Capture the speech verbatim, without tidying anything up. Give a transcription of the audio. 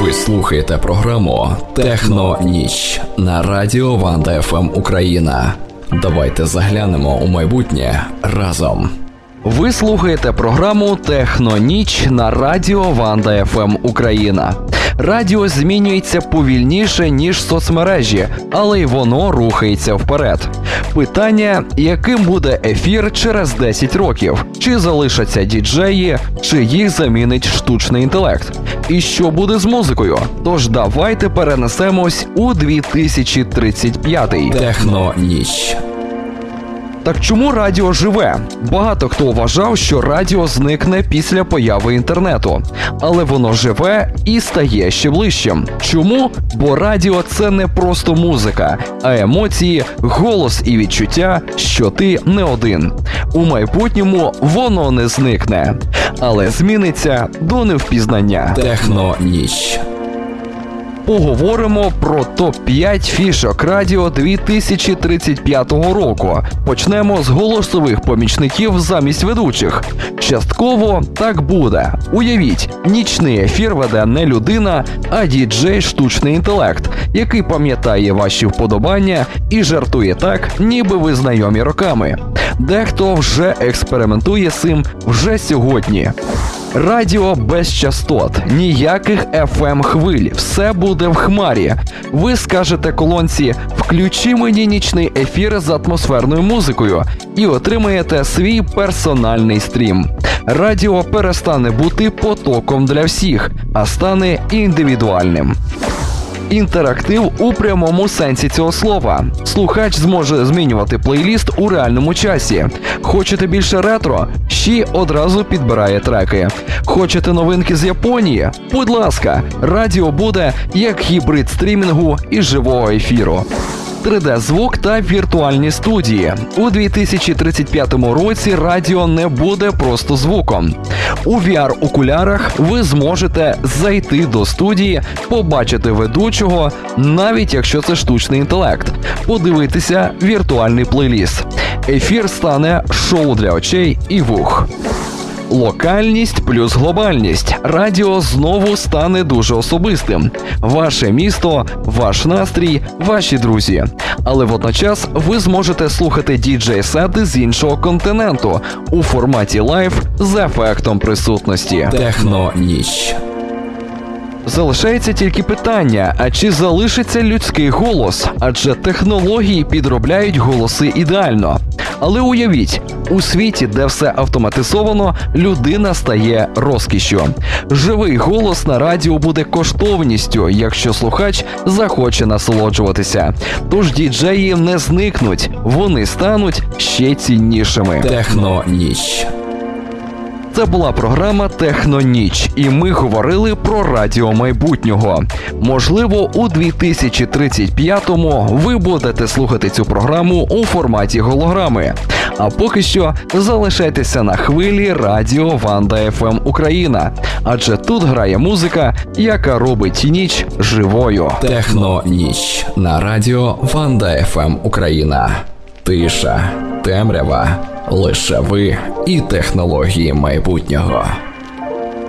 Ви слухаєте програму «Техно-ніч» на радіо Ванда еф ем Україна. Давайте заглянемо у майбутнє разом. Ви слухаєте програму «Техно-ніч» на радіо Ванда еф ем Україна. Радіо змінюється повільніше, ніж соцмережі, але й воно рухається вперед. Питання, яким буде ефір через десять років? Чи залишаться діджеї, чи їх замінить штучний інтелект? І що буде з музикою? Тож давайте перенесемось у дві тисячі тридцять п'ятий. «Техно-ніч». Так чому радіо живе? Багато хто вважав, що радіо зникне після появи інтернету. Але воно живе і стає ще ближчим. Чому? Бо радіо – це не просто музика, а емоції, голос і відчуття, що ти не один. У майбутньому воно не зникне, але зміниться до невпізнання. «Техно-ніч». Поговоримо про топ п'ять фішок радіо дві тисячі тридцять п'ятого року. Почнемо з голосових помічників замість ведучих. Частково так буде. Уявіть, нічний ефір веде не людина, а діджей штучний інтелект, який пам'ятає ваші вподобання і жартує так, ніби ви знайомі роками. Дехто вже експериментує з цим вже сьогодні. Радіо без частот, ніяких еф ем хвиль, все буде в хмарі. Ви скажете колонці «Включи мені нічний ефір з атмосферною музикою» і отримаєте свій персональний стрім. Радіо перестане бути потоком для всіх, а стане індивідуальним. Інтерактив у прямому сенсі цього слова. Слухач зможе змінювати плейліст у реальному часі. Хочете більше ретро? Ще одразу підбирає треки. Хочете новинки з Японії? Будь ласка, радіо буде як гібрид стрімінгу і живого ефіру. три де-звук та віртуальні студії. У дві тисячі тридцять п'ятому році радіо не буде просто звуком. У ві ар-окулярах ви зможете зайти до студії, побачити ведучого, навіть якщо це штучний інтелект, подивитися віртуальний плейліст. Ефір стане шоу для очей і вух. Локальність плюс глобальність. Радіо знову стане дуже особистим. Ваше місто, ваш настрій, ваші друзі. Але водночас ви зможете слухати діджей-сети з іншого континенту у форматі лайв з ефектом присутності. «Техно-ніч». Залишається тільки питання, а чи залишиться людський голос? Адже технології підробляють голоси ідеально. Але уявіть, у світі, де все автоматизовано, людина стає розкішшю. Живий голос на радіо буде коштовністю, якщо слухач захоче насолоджуватися. Тож діджеї не зникнуть, вони стануть ще ціннішими. «Техно-ніч». Це була програма «Техно-ніч», і ми говорили про радіо майбутнього. Можливо, у дві тисячі тридцять п'ятому ви будете слухати цю програму у форматі голограми. А поки що залишайтеся на хвилі радіо Ванда еф ем Україна, адже тут грає музика, яка робить ніч живою. «Техно-ніч» на радіо Ванда еф ем Україна. Тиша, темрява, лише ви і технології майбутнього.